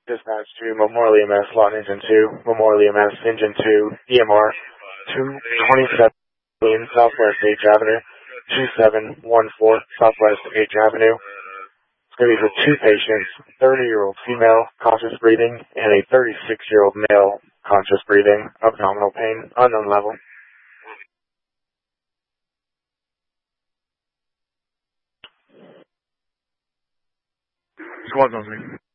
Dispatch to Memorial EMS, Lot Engine 2, Memorial EMS, Engine 2, EMR, 227 Southwest H Avenue, 2714 Southwest H Avenue. It's going to be for two patients, 30-year-old female, conscious breathing, and a 36-year-old male, conscious breathing, abdominal pain, unknown level. Squad's on me.